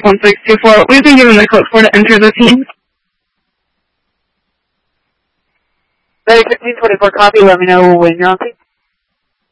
1624. We've been given the code for to enter the team. Ready, 1524, copy. Let me know when you're on team.